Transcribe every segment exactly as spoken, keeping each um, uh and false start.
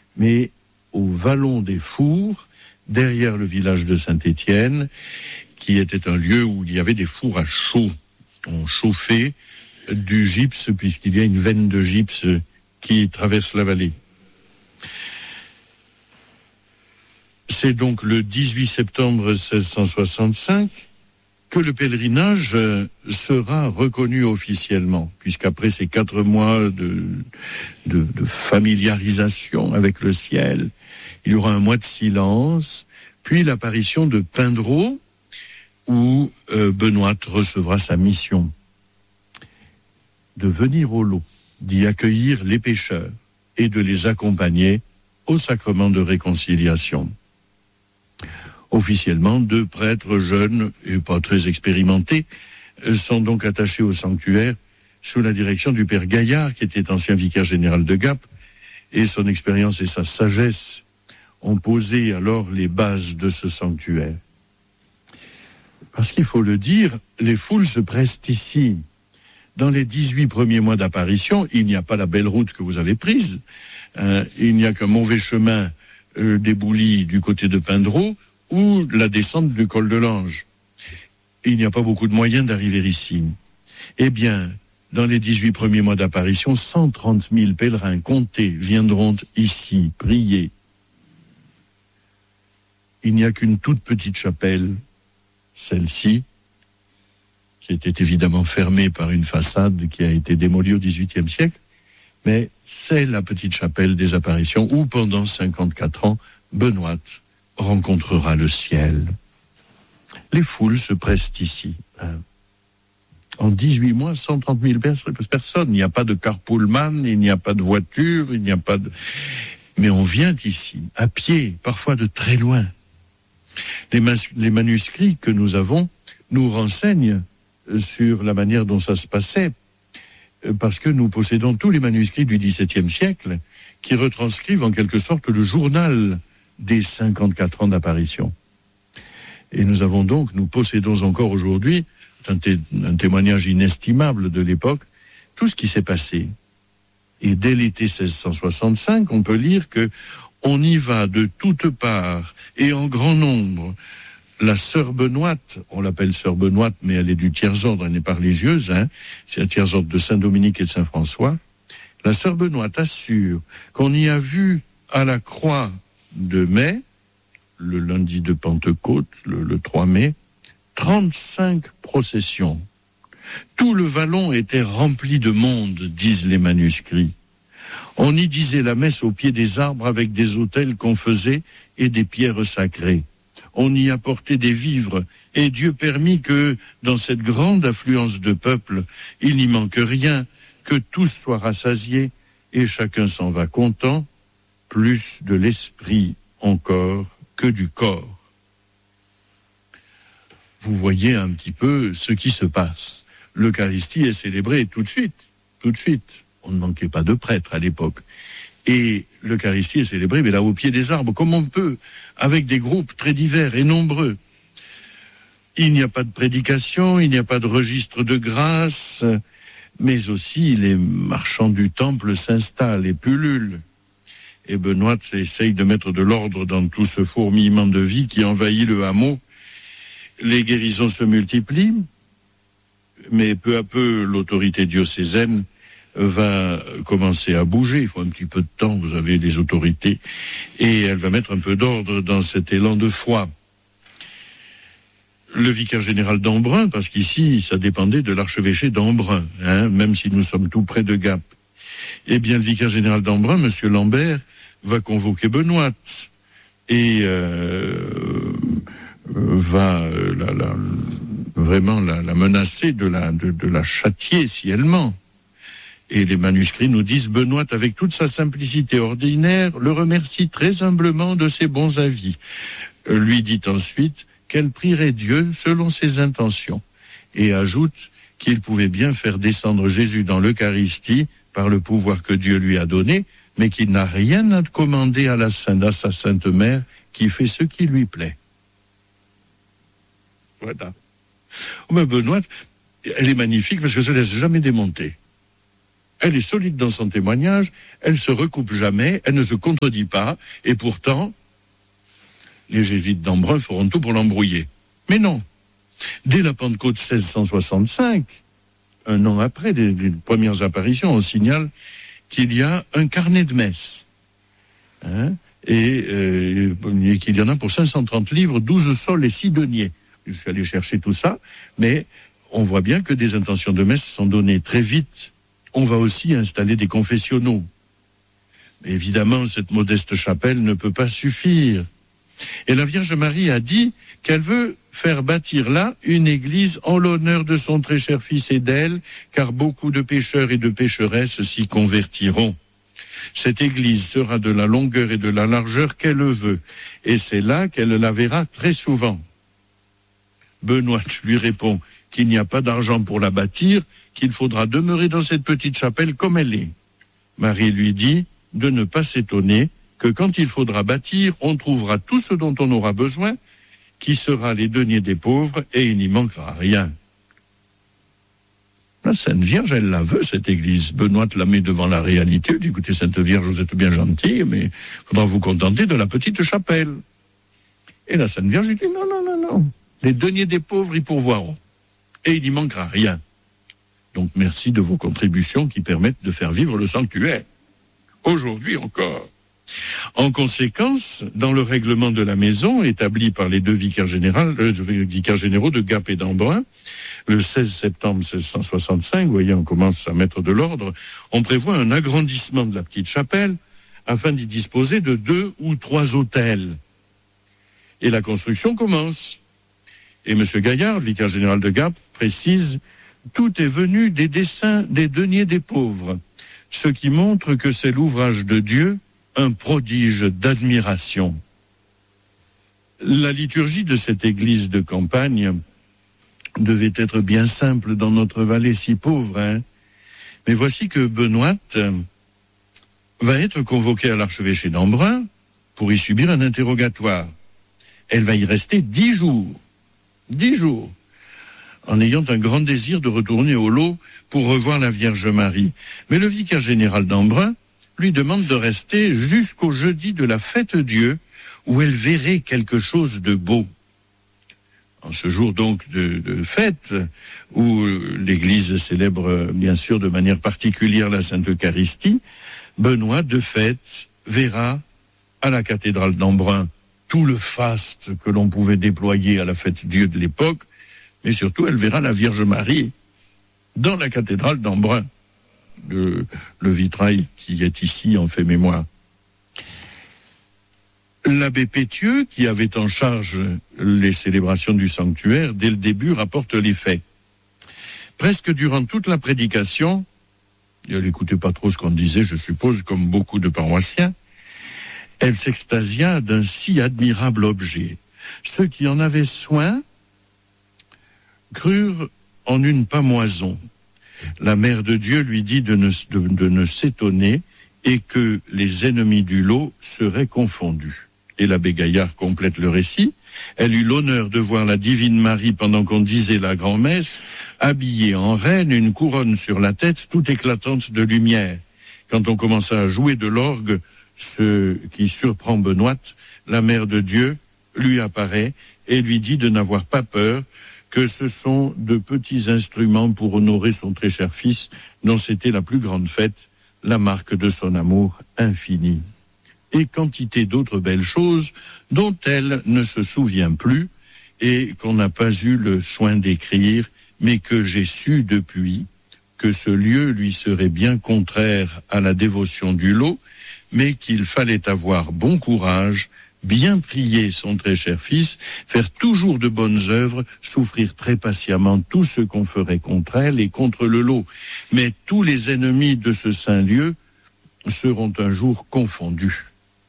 mais au Vallon des Fours, derrière le village de Saint-Étienne, qui était un lieu où il y avait des fours à chaud. On chauffait du gypse, puisqu'il y a une veine de gypse qui traverse la vallée. C'est donc le dix-huit septembre seize cent soixante-cinq que le pèlerinage sera reconnu officiellement, puisqu'après ces quatre mois de, de, de familiarisation avec le ciel, il y aura un mois de silence, puis l'apparition de Pindreau, où euh, Benoît recevra sa mission de venir au lot, d'y accueillir les pécheurs et de les accompagner au sacrement de réconciliation. Officiellement, deux prêtres jeunes et pas très expérimentés sont donc attachés au sanctuaire sous la direction du père Gaillard, qui était ancien vicaire général de Gap, et son expérience et sa sagesse ont posé alors les bases de ce sanctuaire. Parce qu'il faut le dire, les foules se pressent ici. Dans les dix-huit premiers mois d'apparition, il n'y a pas la belle route que vous avez prise, euh, il n'y a qu'un mauvais chemin euh, des Boulis du côté de Pindreau, ou la descente du col de l'Ange. Il n'y a pas beaucoup de moyens d'arriver ici. Eh bien, dans les dix-huit premiers mois d'apparition, cent trente mille pèlerins comptés viendront ici prier. Il n'y a qu'une toute petite chapelle, celle-ci, qui était évidemment fermée par une façade qui a été démolie au dix-huitième siècle, mais c'est la petite chapelle des apparitions où, pendant cinquante-quatre ans, Benoît rencontrera le ciel. Les foules se pressent ici. En dix-huit mois, cent trente mille personnes. Il n'y a pas de carpoolman, il n'y a pas de voiture, il n'y a pas de... Mais on vient ici, à pied, parfois de très loin. Les, mas- les manuscrits que nous avons nous renseignent sur la manière dont ça se passait, parce que nous possédons tous les manuscrits du dix-septième siècle qui retranscrivent en quelque sorte le journal des cinquante-quatre ans d'apparition. Et nous avons donc, nous possédons encore aujourd'hui, un, té- un témoignage inestimable de l'époque, tout ce qui s'est passé. Et dès l'été seize cent soixante-cinq, on peut lire que on y va de toutes parts et en grand nombre. La sœur Benoîte, on l'appelle sœur Benoîte, mais elle est du tiers-ordre, elle n'est pas religieuse, hein, c'est la tiers-ordre de Saint-Dominique et de Saint-François. La sœur Benoîte assure qu'on y a vu à la croix de mai, le lundi de Pentecôte, le, le trois mai, trente-cinq processions. Tout le vallon était rempli de monde, disent les manuscrits. On y disait la messe au pied des arbres avec des autels qu'on faisait et des pierres sacrées. On y apportait des vivres et Dieu permit que, dans cette grande affluence de peuple, il n'y manque rien, que tous soient rassasiés et chacun s'en va content, plus de l'esprit encore que du corps. Vous voyez un petit peu ce qui se passe. L'Eucharistie est célébrée tout de suite, tout de suite. On ne manquait pas de prêtres à l'époque. Et l'Eucharistie est célébrée, mais là, au pied des arbres, comme on peut, avec des groupes très divers et nombreux. Il n'y a pas de prédication, il n'y a pas de registre de grâce, mais aussi les marchands du temple s'installent et pullulent. Et Benoît essaye de mettre de l'ordre dans tout ce fourmillement de vie qui envahit le hameau. Les guérisons se multiplient, mais peu à peu, l'autorité diocésaine va commencer à bouger. Il faut un petit peu de temps, vous avez les autorités, et elle va mettre un peu d'ordre dans cet élan de foi. Le vicaire général d'Embrun, parce qu'ici, ça dépendait de l'archevêché d'Embrun, hein, même si nous sommes tout près de Gap. Eh bien, le vicaire général d'Embrun, monsieur Lambert, va convoquer Benoît et euh, va euh, la, la, vraiment la, la menacer de la, de, de la châtier si elle ment. Et les manuscrits nous disent, Benoît, avec toute sa simplicité ordinaire, le remercie très humblement de ses bons avis. Euh, lui dit ensuite qu'elle prierait Dieu selon ses intentions, et ajoute qu'il pouvait bien faire descendre Jésus dans l'Eucharistie par le pouvoir que Dieu lui a donné, mais qu'il n'a rien à commander à la Sainte, à sa Sainte Mère, qui fait ce qui lui plaît. Voilà. Oh, mais Benoît, elle est magnifique parce que ça ne laisse jamais démonter. Elle est solide dans son témoignage, elle se recoupe jamais, elle ne se contredit pas, et pourtant, les jésuites d'Embrun feront tout pour l'embrouiller. Mais non. Dès la Pentecôte seize cent soixante-cinq, un an après les, les premières apparitions, on signale qu'il y a un carnet de messe. Hein, et, euh, et qu'il y en a pour cinq cent trente livres, douze sols et six deniers. Je suis allé chercher tout ça, mais on voit bien que des intentions de messe sont données très vite. On va aussi installer des confessionnaux. Mais évidemment, cette modeste chapelle ne peut pas suffire. Et la Vierge Marie a dit qu'elle veut faire bâtir là une église en l'honneur de son très cher Fils et d'elle, car beaucoup de pécheurs et de pécheresses s'y convertiront. Cette église sera de la longueur et de la largeur qu'elle veut, et c'est là qu'elle la verra très souvent. Benoît lui répond qu'il n'y a pas d'argent pour la bâtir, qu'il faudra demeurer dans cette petite chapelle comme elle est. Marie lui dit de ne pas s'étonner que quand il faudra bâtir, on trouvera tout ce dont on aura besoin, qui sera les deniers des pauvres, et il n'y manquera rien. La Sainte Vierge, elle la veut, cette église. Benoît la met devant la réalité. Il dit, écoutez, Sainte Vierge, vous êtes bien gentille, mais il faudra vous contenter de la petite chapelle. Et la Sainte Vierge dit, non, non, non, non. Les deniers des pauvres y pourvoiront. Et il n'y manquera rien. Donc, merci de vos contributions qui permettent de faire vivre le sanctuaire. Aujourd'hui encore. En conséquence, dans le règlement de la maison, établi par les deux vicaires, généraux, euh, vicaires généraux de Gap et d'Embrun, le seize septembre seize cent soixante-cinq, vous voyez, on commence à mettre de l'ordre, on prévoit un agrandissement de la petite chapelle afin d'y disposer de deux ou trois autels. Et la construction commence. Et M. Gaillard, vicaire général de Gap, précise « Tout est venu des dessins des deniers des pauvres, ce qui montre que c'est l'ouvrage de Dieu, un prodige d'admiration. » La liturgie de cette église de campagne devait être bien simple dans notre vallée si pauvre, hein. Mais voici que Benoît va être convoquée à l'archevêché d'Embrun pour y subir un interrogatoire. Elle va y rester dix jours. Dix jours. En ayant un grand désir de retourner au lot pour revoir la Vierge Marie. Mais le vicaire général d'Embrun lui demande de rester jusqu'au jeudi de la fête Dieu, où elle verrait quelque chose de beau. En ce jour donc de, de fête, où l'Église célèbre bien sûr de manière particulière la Sainte Eucharistie, Benoît de fête verra à la cathédrale d'Embrun tout le faste que l'on pouvait déployer à la fête Dieu de l'époque, mais surtout elle verra la Vierge Marie dans la cathédrale d'Embrun. Le, le vitrail qui est ici en fait mémoire. L'abbé Pétieux, qui avait en charge les célébrations du sanctuaire, dès le début rapporte les faits. Presque durant toute la prédication, et elle n'écoutait pas trop ce qu'on disait, je suppose, comme beaucoup de paroissiens, elle s'extasia d'un si admirable objet. Ceux qui en avaient soin crurent en une pâmoison. La Mère de Dieu lui dit de ne, de, de ne s'étonner et que les ennemis du lot seraient confondus. Et l'abbé Gaillard complète le récit. Elle eut l'honneur de voir la Divine Marie pendant qu'on disait la grand-messe, habillée en reine, une couronne sur la tête, toute éclatante de lumière. Quand on commença à jouer de l'orgue, ce qui surprend Benoît, la Mère de Dieu lui apparaît et lui dit de n'avoir pas peur, que ce sont de petits instruments pour honorer son très cher fils, dont c'était la plus grande fête, la marque de son amour infini. Et quantité d'autres belles choses dont elle ne se souvient plus et qu'on n'a pas eu le soin d'écrire, mais que j'ai su depuis que ce lieu lui serait bien contraire à la dévotion du lot, mais qu'il fallait avoir bon courage, bien prier son très cher fils, faire toujours de bonnes œuvres, souffrir très patiemment tout ce qu'on ferait contre elle et contre le lot. Mais tous les ennemis de ce saint lieu seront un jour confondus.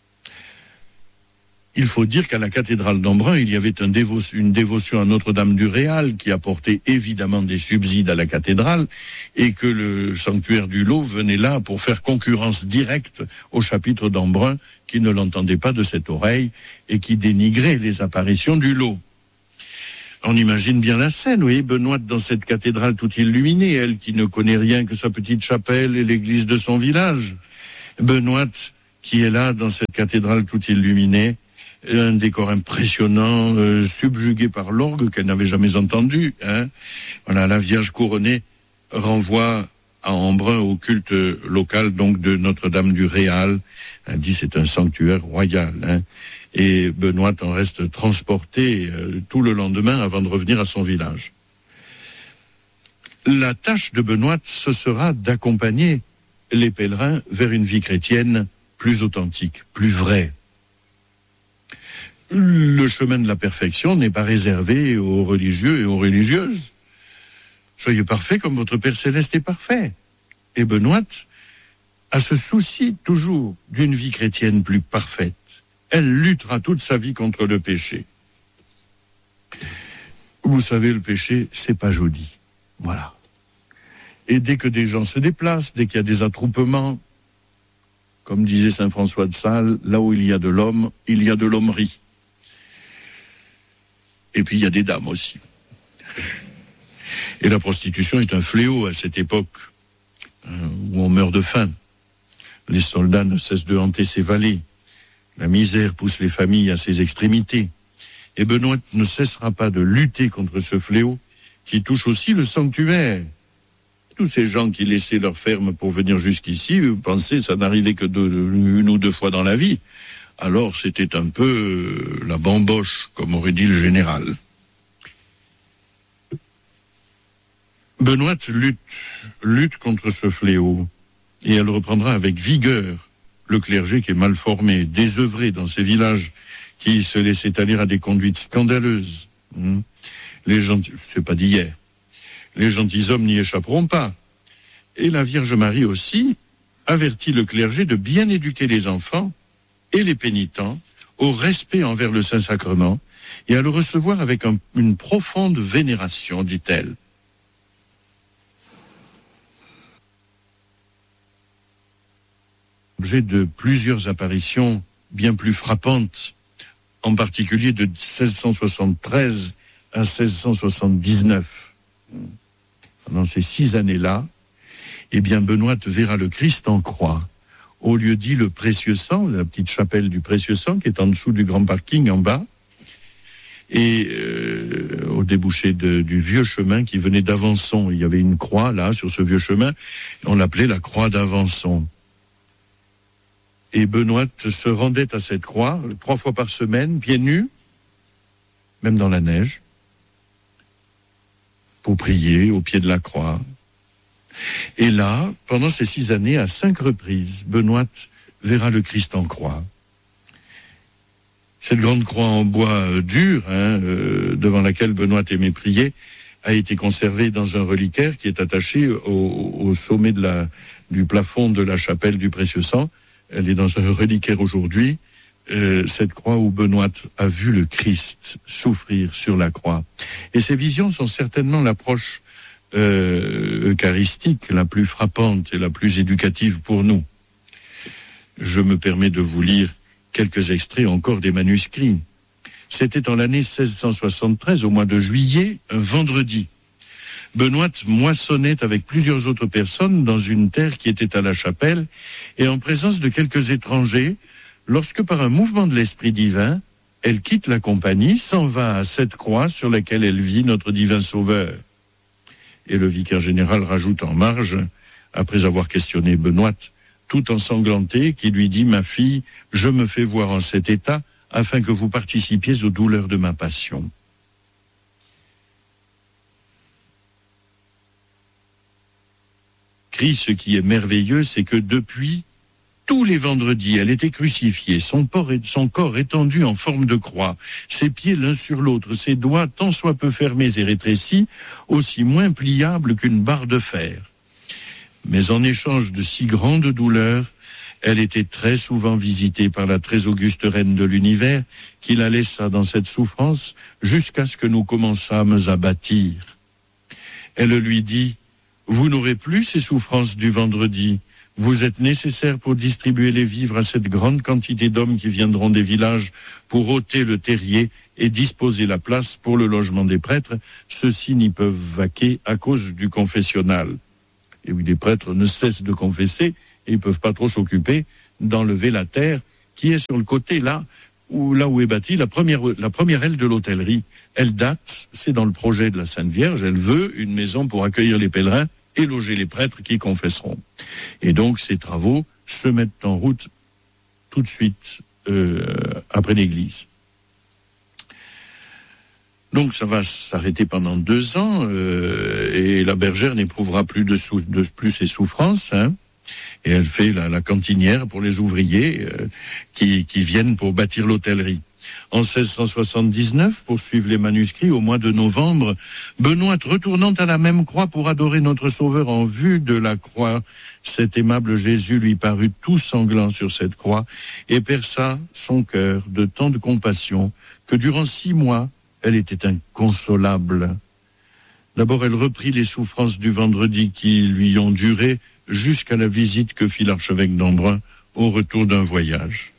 Il faut dire qu'à la cathédrale d'Embrun, il y avait un dévo- une dévotion à Notre-Dame du Réal qui apportait évidemment des subsides à la cathédrale et que le sanctuaire du lot venait là pour faire concurrence directe au chapitre d'Embrun qui ne l'entendait pas de cette oreille et qui dénigrait les apparitions du lot. On imagine bien la scène, oui, Benoît dans cette cathédrale tout illuminée, elle qui ne connaît rien que sa petite chapelle et l'église de son village. Benoît qui est là dans cette cathédrale tout illuminée, un décor impressionnant, euh, subjugué par l'orgue qu'elle n'avait jamais entendu. Hein. Voilà, la Vierge couronnée renvoie à Embrun au culte local donc de Notre-Dame du Réal. Elle dit c'est un sanctuaire royal. Hein. Et Benoît en reste transporté euh, tout le lendemain avant de revenir à son village. La tâche de Benoît, ce sera d'accompagner les pèlerins vers une vie chrétienne plus authentique, plus vraie. Le chemin de la perfection n'est pas réservé aux religieux et aux religieuses. Soyez parfaits comme votre Père Céleste est parfait. Et Benoît a ce souci toujours d'une vie chrétienne plus parfaite. Elle luttera toute sa vie contre le péché. Vous savez, le péché, c'est pas joli. Voilà. Et dès que des gens se déplacent, dès qu'il y a des attroupements, comme disait saint François de Sales, là où il y a de l'homme, il y a de l'hommerie. Et puis il y a des dames aussi. Et la prostitution est un fléau à cette époque hein, où on meurt de faim. Les soldats ne cessent de hanter ces vallées. La misère pousse les familles à ses extrémités. Et Benoît ne cessera pas de lutter contre ce fléau qui touche aussi le sanctuaire. Tous ces gens qui laissaient leur ferme pour venir jusqu'ici, vous pensez, ça n'arrivait que deux, une ou deux fois dans la vie. Alors c'était un peu euh, la bamboche, comme aurait dit le général. Benoît lutte, lutte contre ce fléau, et elle reprendra avec vigueur le clergé qui est mal formé, désœuvré dans ces villages, qui se laissaient aller à des conduites scandaleuses. Hum. Les gens, c'est pas d'hier. Les gentilshommes n'y échapperont pas. Et la Vierge Marie aussi avertit le clergé de bien éduquer les enfants et les pénitents au respect envers le Saint-Sacrement et à le recevoir avec un, une profonde vénération, dit-elle. Objet de plusieurs apparitions bien plus frappantes, en particulier de seize cent soixante-treize à seize cent soixante-dix-neuf. Pendant ces six années-là, eh bien, Benoît verra le Christ en croix, au lieu dit le Précieux Sang, la petite chapelle du Précieux Sang, qui est en dessous du grand parking, en bas, et euh, au débouché de, du vieux chemin qui venait d'Avançon. Il y avait une croix, là, sur ce vieux chemin, on l'appelait la croix d'Avançon. Et Benoît se rendait à cette croix, trois fois par semaine, pieds nus, même dans la neige, pour prier au pied de la croix. Et là, pendant ces six années, à cinq reprises, Benoît verra le Christ en croix. Cette grande croix en bois euh, dur, hein, euh, devant laquelle Benoît aimait prier, a été conservée dans un reliquaire qui est attaché au, au sommet de la, du plafond de la chapelle du Précieux Sang. Elle est dans un reliquaire aujourd'hui. Euh, cette croix où Benoît a vu le Christ souffrir sur la croix. Et ces visions sont certainement l'approche euh, eucharistique la plus frappante et la plus éducative pour nous. Je me permets de vous lire quelques extraits encore des manuscrits. C'était en l'année seize cent soixante-treize, au mois de juillet, un vendredi. Benoît moissonnait avec plusieurs autres personnes dans une terre qui était à la chapelle et en présence de quelques étrangers, lorsque par un mouvement de l'Esprit divin, elle quitte la compagnie, s'en va à cette croix sur laquelle elle vit notre divin Sauveur. Et le vicaire général rajoute en marge, après avoir questionné Benoît, tout ensanglanté, qui lui dit « Ma fille, je me fais voir en cet état, afin que vous participiez aux douleurs de ma passion. » Ce qui est merveilleux, c'est que depuis tous les vendredis, elle était crucifiée, son, corps, son corps étendu en forme de croix, ses pieds l'un sur l'autre, ses doigts tant soit peu fermés et rétrécis, aussi moins pliables qu'une barre de fer. Mais en échange de si grandes douleurs, elle était très souvent visitée par la très auguste reine de l'univers, qui la laissa dans cette souffrance jusqu'à ce que nous commençâmes à bâtir. Elle lui dit « Vous n'aurez plus ces souffrances du vendredi, Vous êtes nécessaires pour distribuer les vivres à cette grande quantité d'hommes qui viendront des villages pour ôter le terrier et disposer la place pour le logement des prêtres. Ceux-ci n'y peuvent vaquer à cause du confessionnal. Et oui, les prêtres ne cessent de confesser et ils ne peuvent pas trop s'occuper d'enlever la terre qui est sur le côté là où, là où est bâtie la première, la première aile de l'hôtellerie. Elle date, c'est dans le projet de la Sainte Vierge, elle veut une maison pour accueillir les pèlerins et loger les prêtres qui confesseront. Et donc ces travaux se mettent en route tout de suite euh, après l'église. Donc ça va s'arrêter pendant deux ans euh, et la bergère n'éprouvera plus de, sou- de plus ses souffrances. Hein, et elle fait la, la cantinière pour les ouvriers euh, qui, qui viennent pour bâtir l'hôtellerie. En seize cent soixante-dix-neuf, pour suivre les manuscrits, au mois de novembre, Benoît, retournant à la même croix pour adorer notre Sauveur en vue de la croix, cet aimable Jésus lui parut tout sanglant sur cette croix et perça son cœur de tant de compassion que durant six mois, elle était inconsolable. D'abord, elle reprit les souffrances du vendredi qui lui ont duré jusqu'à la visite que fit l'archevêque d'Embrun au retour d'un voyage.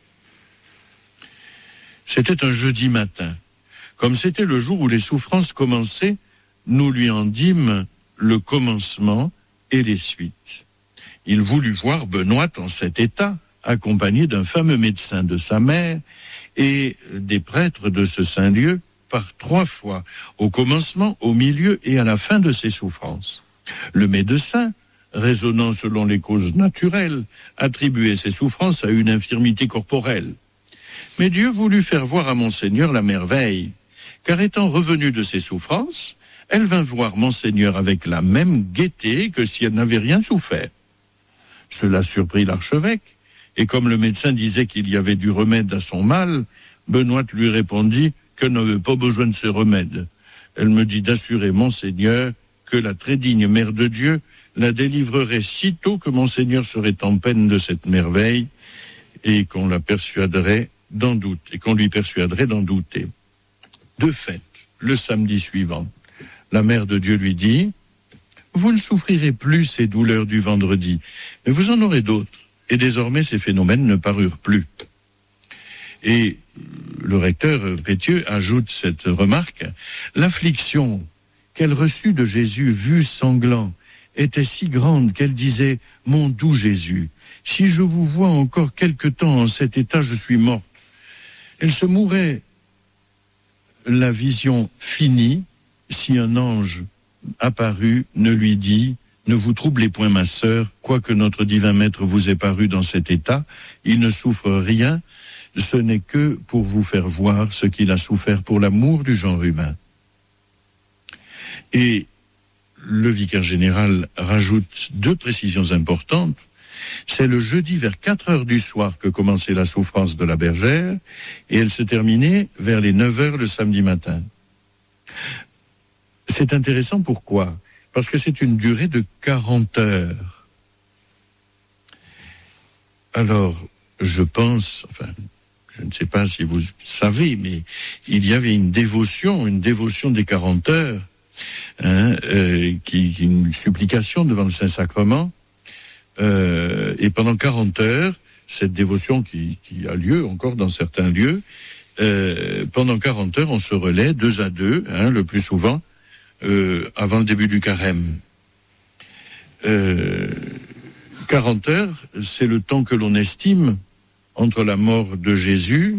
C'était un jeudi matin. Comme c'était le jour où les souffrances commençaient, nous lui en dîmes le commencement et les suites. Il voulut voir Benoît en cet état, accompagné d'un fameux médecin de sa mère et des prêtres de ce saint lieu, par trois fois, au commencement, au milieu et à la fin de ses souffrances. Le médecin, raisonnant selon les causes naturelles, attribuait ses souffrances à une infirmité corporelle. Mais Dieu voulut faire voir à Monseigneur la merveille, car étant revenue de ses souffrances, elle vint voir Monseigneur avec la même gaieté que si elle n'avait rien souffert. Cela surprit l'archevêque, et comme le médecin disait qu'il y avait du remède à son mal, Benoît lui répondit qu'elle n'avait pas besoin de ce remède. Elle me dit d'assurer Monseigneur que la très digne Mère de Dieu la délivrerait sitôt que Monseigneur serait en peine de cette merveille et qu'on la persuaderait d'en douter, et qu'on lui persuaderait d'en douter. De fait, le samedi suivant, la Mère de Dieu lui dit « Vous ne souffrirez plus ces douleurs du vendredi, mais vous en aurez d'autres. » Et désormais, ces phénomènes ne parurent plus. Et le recteur Pétieux ajoute cette remarque, l'affliction qu'elle reçut de Jésus vu sanglant était si grande qu'elle disait, mon doux Jésus, si je vous vois encore quelque temps en cet état, je suis morte. Elle se mourait, la vision finie, si un ange apparut, ne lui dit, ne vous troublez point ma sœur, quoique notre divin maître vous ait paru dans cet état, il ne souffre rien, ce n'est que pour vous faire voir ce qu'il a souffert pour l'amour du genre humain. Et le vicaire général rajoute deux précisions importantes. C'est le jeudi vers quatre heures du soir que commençait la souffrance de la bergère et elle se terminait vers les neuf heures le samedi matin. C'est intéressant, pourquoi ? Parce que c'est une durée de quarante heures. Alors, je pense, enfin, je ne sais pas si vous savez, mais il y avait une dévotion, une dévotion des quarante heures, hein, euh, qui, une supplication devant le Saint-Sacrement, euh, et pendant quarante heures, cette dévotion qui, qui a lieu encore dans certains lieux, euh, pendant quarante heures, on se relaie deux à deux, hein, le plus souvent, euh, avant le début du carême. Euh, quarante heures, c'est le temps que l'on estime entre la mort de Jésus,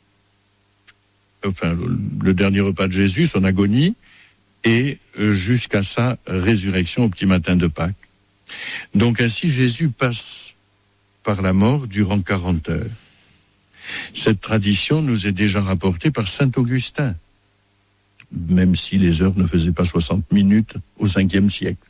enfin le, le dernier repas de Jésus, son agonie, et jusqu'à sa résurrection au petit matin de Pâques. Donc ainsi Jésus passe par la mort durant quarante heures. Cette tradition nous est déjà rapportée par saint Augustin, même si les heures ne faisaient pas soixante minutes au cinquième siècle.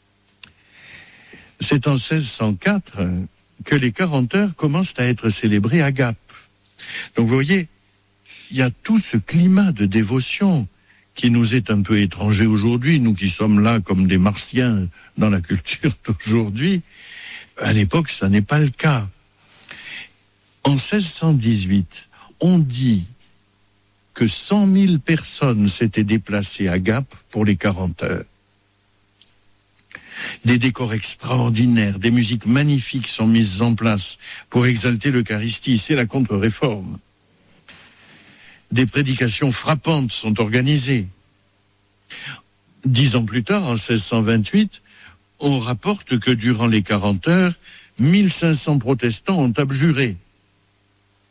C'est en seize cent quatre que les quarante heures commencent à être célébrées à Gap. Donc vous voyez, il y a tout ce climat de dévotion qui nous est un peu étranger aujourd'hui, nous qui sommes là comme des martiens dans la culture d'aujourd'hui. À l'époque, ça n'est pas le cas. En seize cent dix-huit, on dit que cent mille personnes s'étaient déplacées à Gap pour les quarante heures. Des décors extraordinaires, des musiques magnifiques sont mises en place pour exalter l'Eucharistie. C'est la contre-réforme. Des prédications frappantes sont organisées. Dix ans plus tard, en seize cent vingt-huit, on rapporte que durant les quarante heures, mille cinq cents protestants ont abjuré.